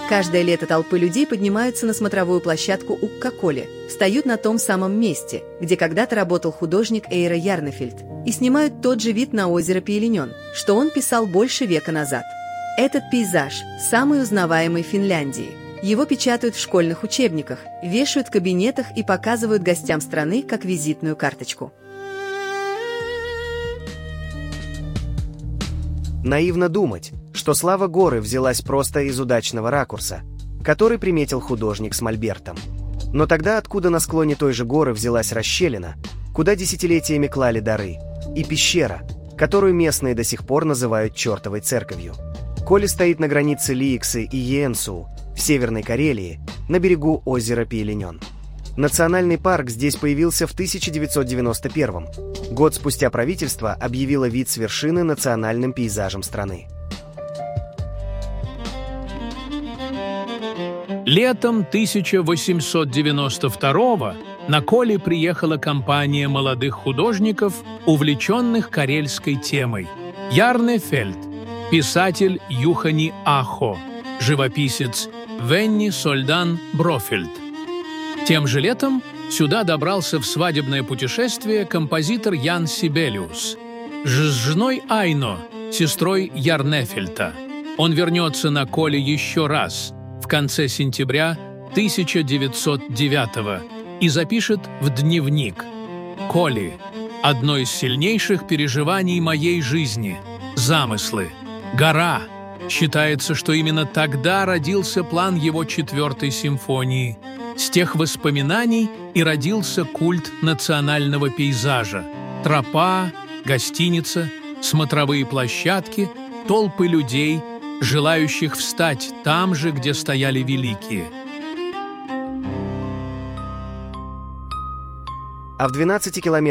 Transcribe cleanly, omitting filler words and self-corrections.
Каждое лето толпы людей поднимаются на смотровую площадку у Кока-Колы, встают на том самом месте, где когда-то работал художник Эйра Ярнефельд, и снимают тот же вид на озеро Пейлинен, что он писал больше века назад. Этот пейзаж самый узнаваемый в Финляндии. Его печатают в школьных учебниках, вешают в кабинетах и показывают гостям страны как визитную карточку. Наивно думать, что слава горы взялась просто из удачного ракурса, который приметил художник с мольбертом. Но тогда откуда на склоне той же горы взялась расщелина, куда десятилетиями клали дары, и пещера, которую местные до сих пор называют чертовой церковью? Коли стоит на границе Лииксы и Йенсу, в Северной Карелии, на берегу озера Пейлинен. Национальный парк здесь появился в 1991 год спустя правительство объявило вид с вершины национальным пейзажем страны. Летом 1892 на Коли приехала компания молодых художников, увлеченных карельской темой. Ярнефельд, писатель Юхани Ахо, живописец Венни Сольдан Брофельд. Тем же летом сюда добрался в свадебное путешествие композитор Ян Сибелиус с женой Айно, сестрой Ярнефельта. Он вернется на Коли еще раз в конце сентября 1909 и запишет в дневник: «Коли – одно из сильнейших переживаний моей жизни. Замыслы. Гора». Считается, что именно тогда родился план его 4-й симфонии. С тех воспоминаний и родился культ национального пейзажа. Тропа, гостиница, смотровые площадки, толпы людей, желающих встать там же, где стояли великие. А в 12 километрах